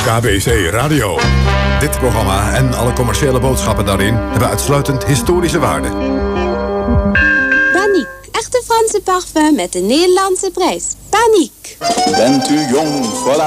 KBC Radio. Dit programma en alle commerciële boodschappen daarin hebben uitsluitend historische waarde. Paniek. Echte Franse parfum met de Nederlandse prijs. Paniek. Bent u jong, voilà.